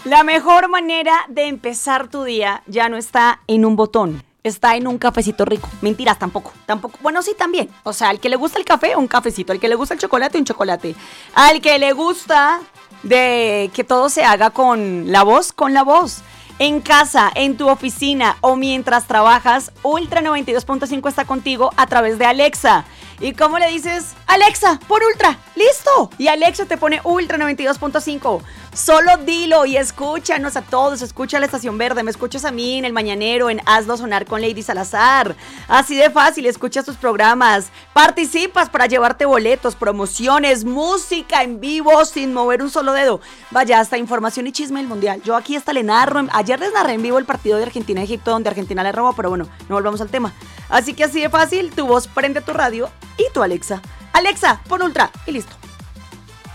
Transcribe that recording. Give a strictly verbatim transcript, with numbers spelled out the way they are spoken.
La mejor manera de empezar tu día ya no está en un botón, está en un cafecito rico. Mentiras, tampoco, tampoco. Bueno, sí, también. O sea, al que le gusta el café, un cafecito. Al que le gusta el chocolate, un chocolate. Al que le gusta de que todo se haga con la voz, con la voz. En casa, en tu oficina o mientras trabajas, Ultra noventa y dos punto cinco está contigo a través de Alexa. ¿Y cómo le dices? Alexa, pon Ultra, ¡listo! Y Alexa te pone Ultra noventa y dos punto cinco. Solo dilo y escúchanos a todos. Escucha la Estación Verde, me escuchas a mí en El Mañanero, en Hazlo Sonar con Lady Salazar. Así de fácil, escuchas tus programas, participas para llevarte boletos, promociones, música en vivo sin mover un solo dedo. Vaya, hasta información y chisme del Mundial. Yo aquí hasta le narro, ayer les narré en vivo el partido de Argentina-Egipto donde Argentina le robó, pero bueno, no volvamos al tema. Así que así de fácil, tu voz prende tu radio y tu Alexa. Alexa, pon Ultra y listo.